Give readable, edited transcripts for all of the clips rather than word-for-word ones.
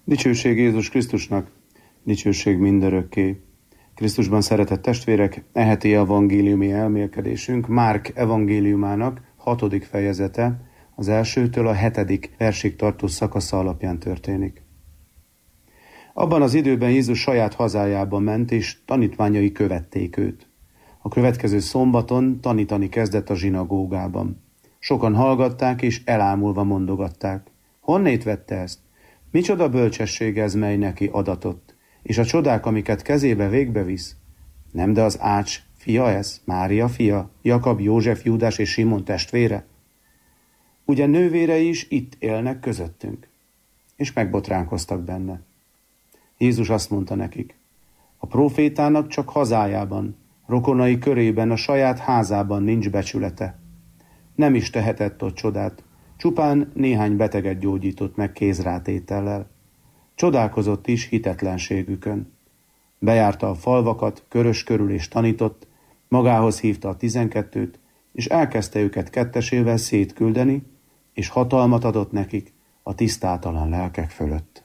Dicsőség Jézus Krisztusnak, dicsőség mindörökké. Krisztusban szeretett testvérek, e heti evangéliumi elmélkedésünk Márk evangéliumának 6. fejezete, az 1-től a 7. versig tartó szakasza alapján történik. Abban az időben Jézus saját hazájába ment, és tanítványai követték őt. A következő szombaton tanítani kezdett a zsinagógában. Sokan hallgatták, és elámulva mondogatták: honnét vette ezt? Micsoda bölcsesség ez, mely neki adatott, és a csodák, amiket kezébe végbevisz? Nem de az Ács fia ez, Mária fia, Jakab, József, Júdás és Simon testvére? Ugye nővérei is itt élnek közöttünk? És megbotránkoztak benne. Jézus azt mondta nekik: a prófétának csak hazájában, rokonai körében, a saját házában nincs becsülete. Nem is tehetett ott csodát, csupán néhány beteget gyógyított meg kézrátétellel. Csodálkozott is hitetlenségükön. Bejárta a falvakat, körös körül és tanított, magához hívta a 12-t, és elkezdte őket kettesével szétküldeni, és hatalmat adott nekik a tisztátalan lelkek fölött.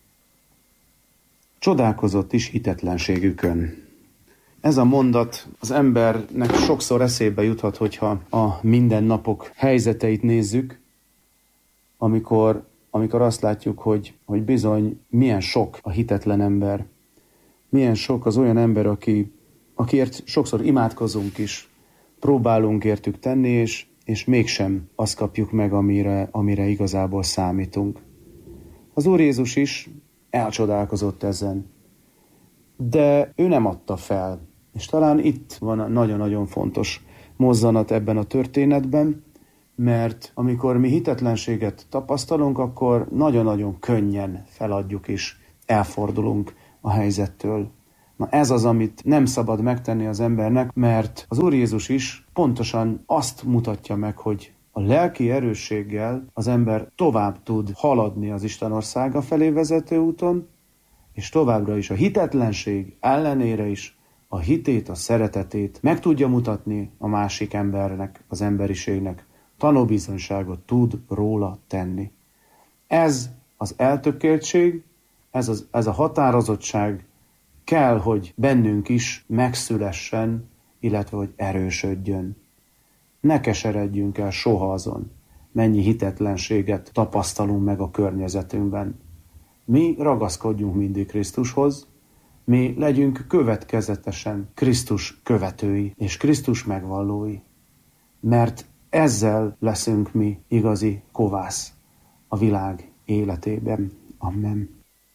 Csodálkozott is hitetlenségükön. Ez a mondat az embernek sokszor eszébe juthat, hogyha a mindennapok helyzeteit nézzük, amikor azt látjuk, hogy bizony milyen sok a hitetlen ember, milyen sok az olyan ember, akiért sokszor imádkozunk is, próbálunk értük tenni, és mégsem azt kapjuk meg, amire igazából számítunk. Az Úr Jézus is elcsodálkozott ezen, de ő nem adta fel. És talán itt van a nagyon-nagyon fontos mozzanat ebben a történetben, mert amikor mi hitetlenséget tapasztalunk, akkor nagyon-nagyon könnyen feladjuk és elfordulunk a helyzettől. Na ez az, amit nem szabad megtenni az embernek, mert az Úr Jézus is pontosan azt mutatja meg, hogy a lelki erősséggel az ember tovább tud haladni az Isten országa felé vezető úton, és továbbra is a hitetlenség ellenére is a hitét, a szeretetét meg tudja mutatni a másik embernek, az emberiségnek, tanúbizonyságot tud róla tenni. Ez az eltökéltség, ez a határozottság kell, hogy bennünk is megszülessen, illetve hogy erősödjön. Ne keseredjünk el soha azon, mennyi hitetlenséget tapasztalunk meg a környezetünkben. Mi ragaszkodjunk mindig Krisztushoz, mi legyünk következetesen Krisztus követői és Krisztus megvallói, mert ezzel leszünk mi igazi kovász a világ életében. Amen.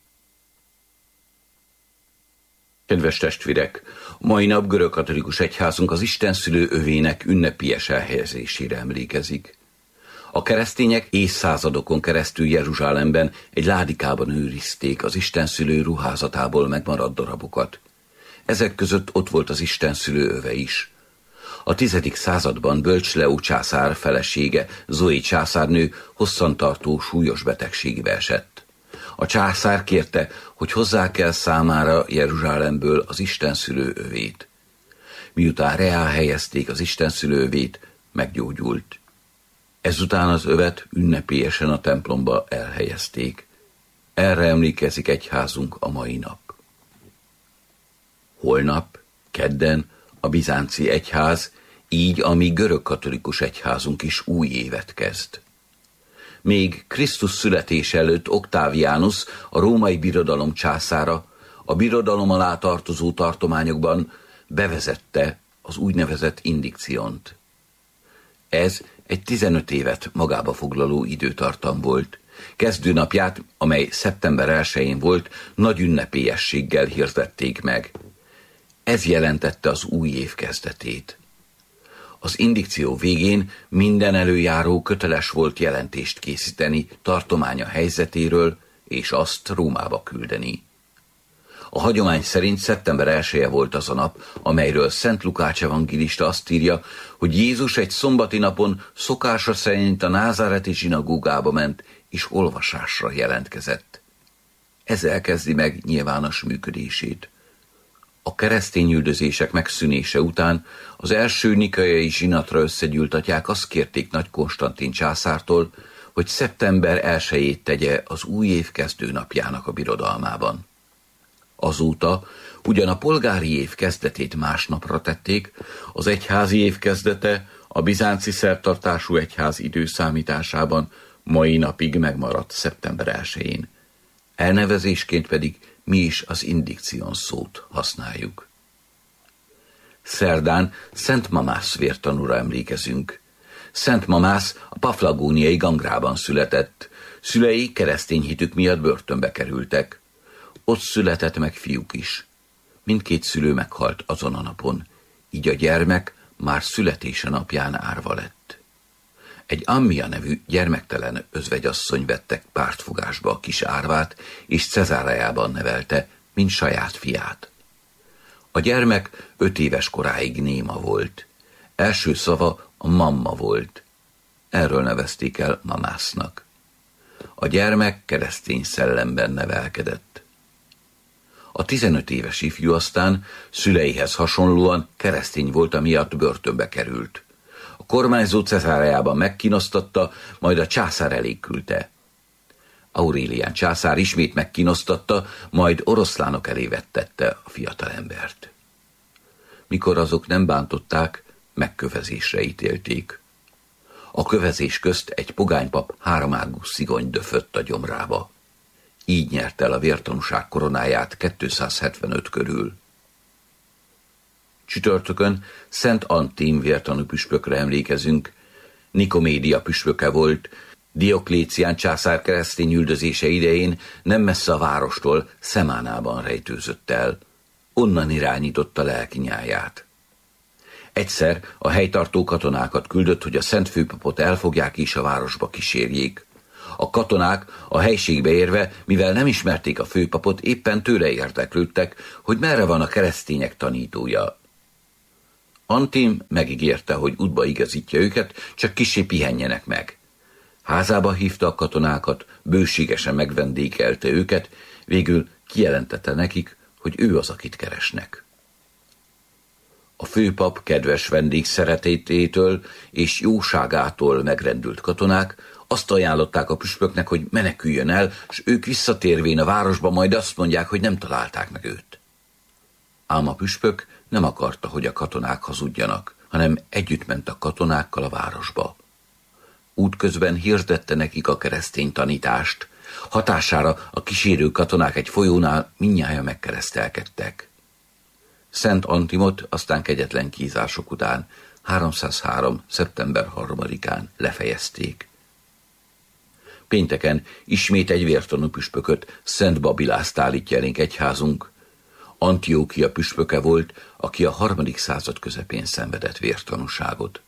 Kedves testvérek, mai nap görögkatolikus egyházunk az Istenszülő övének ünnepélyes elhelyezésére emlékezik. A keresztények évszázadokon keresztül Jeruzsálemben egy ládikában őrizték az Istenszülő ruházatából megmaradt darabokat. Ezek között ott volt az Istenszülő öve is. A 10. században Bölcsleó császár felesége, Zoé császárnő hosszantartó súlyos betegségbe esett. A császár kérte, hogy hozzá kell számára Jeruzsálemből az Istenszülő övét. Miután reá helyezték az Istenszülő övét, meggyógyult. Ezután az övet ünnepélyesen a templomba elhelyezték. Erre emlékezik egyházunk a mai nap. Holnap, kedden a bizánci egyház, így a mi görögkatolikus egyházunk is új évet kezd. Még Krisztus születése előtt Oktáviánus, a római birodalom császára, a birodalom alá tartozó tartományokban bevezette az úgynevezett indikciont. Ez egy 15 évet magába foglaló időtartam volt. Kezdőnapját, amely szeptember 1-én volt, nagy ünnepélyességgel hirdették meg. Ez jelentette az új év kezdetét. Az indikció végén minden előjáró köteles volt jelentést készíteni tartománya helyzetéről, és azt Rómába küldeni. A hagyomány szerint szeptember 1-e volt az a nap, amelyről Szent Lukács evangélista azt írja, hogy Jézus egy szombati napon szokása szerint a názáreti zsinagógába ment, és olvasásra jelentkezett. Ez elkezdi meg nyilvános működését. A keresztényüldözések megszűnése után az első nikaiai zsinatra összegyűlt atyák azt kérték Nagy Konstantin császártól, hogy szeptember 1-jét tegye az új év kezdőnapjának a birodalmában. Azóta ugyan a polgári év kezdetét másnapra tették, az egyházi év kezdete a bizánci szertartású egyház időszámításában mai napig megmaradt szeptember 1-jén. Elnevezésként pedig mi is az indikcion szót használjuk. Szerdán Szent Mamász vértanúra emlékezünk. Szent Mamász a paflagóniai Gangrában született. Szülei keresztény hitük miatt börtönbe kerültek. Ott született meg fiúk is. Mindkét szülő meghalt azon a napon, így a gyermek már születése napján árva lett. Egy Ammia nevű gyermektelen özvegyasszony vette pártfogásba a kis árvát, és Cezáreában nevelte, mint saját fiát. A gyermek 5 éves koráig néma volt. Első szava a mamma volt. Erről nevezték el Mamásznak. A gyermek keresztény szellemben nevelkedett. A 15 éves ifjú aztán szüleihez hasonlóan keresztény volt, amiatt börtönbe került. A kormányzó Cezáreában megkínoztatta, majd a császár elé küldte. Aurelián császár ismét megkínoztatta, majd oroszlánok elé vettette a fiatalembert. Mikor azok nem bántották, megkövezésre ítélték. A kövezés közt egy pogánypap 3 ágú szigony döfött a gyomrába. Így nyert el a vértanúság koronáját 275 körül. Csütörtökön Szent Antim vértanú püspökre emlékezünk. Nikomédia püspöke volt, Dioklécián császár keresztény üldözése idején nem messze a várostól, Szemánában rejtőzött el. Onnan irányította lelki nyáját. Egyszer a helytartó katonákat küldött, hogy a szent főpapot elfogják és a városba kísérjék. A katonák a helységbe érve, mivel nem ismerték a főpapot, éppen tőle érdeklődtek, hogy merre van a keresztények tanítója. Antim megígérte, hogy útba igazítja őket, csak kissé pihenjenek meg. Házába hívta a katonákat, bőségesen megvendékelte őket, végül kijelentette nekik, hogy ő az, akit keresnek. A főpap kedves vendég szeretetétől és jóságától megrendült katonák azt ajánlották a püspöknek, hogy meneküljön el, s ők visszatérvén a városba majd azt mondják, hogy nem találták meg őt. Ám a püspök nem akarta, hogy a katonák hazudjanak, hanem együtt ment a katonákkal a városba. Útközben hirdette nekik a keresztény tanítást. Hatására a kísérő katonák egy folyónál mindnyájan megkeresztelkedtek. Szent Antimot aztán kegyetlen kínzások után 303. szeptember 3-án lefejezték. Pénteken ismét egy vértanú püspököt, Szent Babilászt állítja elénk egyházunk. Antiókia püspöke volt, aki a 3. század közepén szenvedett vértanúságot.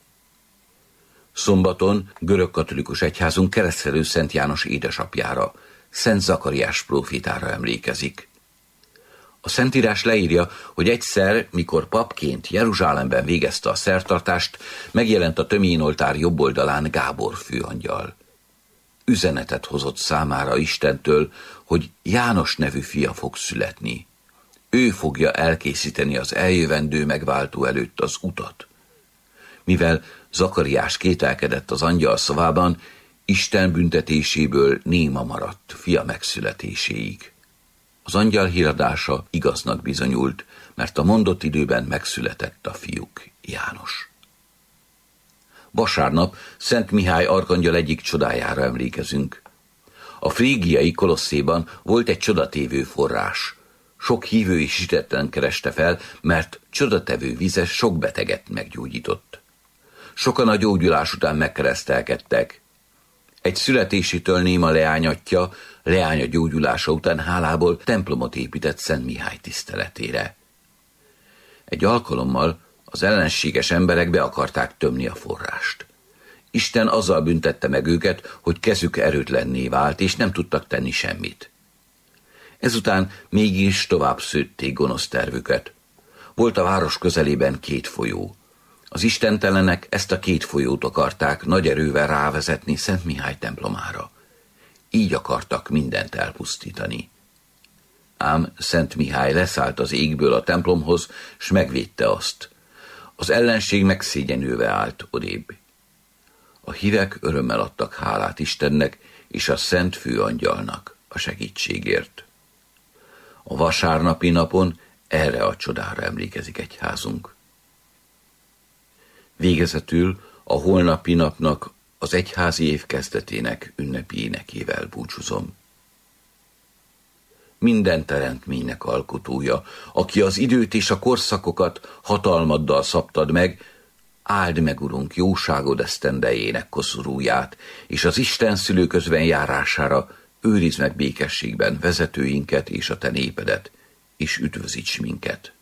Szombaton görögkatolikus egyházunk keresztelő Szent János édesapjára, Szent Zakariás prófétára emlékezik. A Szentírás leírja, hogy egyszer, mikor papként Jeruzsálemben végezte a szertartást, megjelent a töményoltár jobb oldalán Gábor főangyal. Üzenetet hozott számára Istentől, hogy János nevű fia fog születni. Ő fogja elkészíteni az eljövendő megváltó előtt az utat. Mivel Zakariás kételkedett az angyal szavában, Isten büntetéséből néma maradt fia megszületéséig. Az angyal híradása igaznak bizonyult, mert a mondott időben megszületett a fiuk, János. Vasárnap Szent Mihály arkangyal egyik csodájára emlékezünk. A frígiai Kolosszéban volt egy csodatévő forrás. Sok hívő is hitetten kereste fel, mert csodatevő vize sok beteget meggyógyított. Sokan a gyógyulás után megkeresztelkedtek. Egy születésitől néma leányatja, leánya gyógyulása után hálából templomot épített Szent Mihály tiszteletére. Egy alkalommal az ellenséges emberek be akarták tömni a forrást. Isten azzal büntette meg őket, hogy kezük erőtlenné vált, és nem tudtak tenni semmit. Ezután mégis tovább szőtték gonosz tervüket. Volt a város közelében 2 folyó. Az istentelenek ezt a 2 folyót akarták nagy erővel rávezetni Szent Mihály templomára. Így akartak mindent elpusztítani. Ám Szent Mihály leszállt az égből a templomhoz, s megvédte azt. Az ellenség megszégyenülve állt odébb. A hívek örömmel adtak hálát Istennek és a Szent Főangyalnak a segítségért. A vasárnapi napon erre a csodára emlékezik egyházunk. Végezetül a holnapi napnak, az egyházi év kezdetének ünnepi énekével búcsúzom. Minden teremtménynek alkotója, aki az időt és a korszakokat hatalmaddal szabtad meg, áld meg, Urunk, jóságod esztendejének koszorúját, és az Isten szülő közben járására őrizd meg békességben vezetőinket és a te népedet, és üdvözíts minket.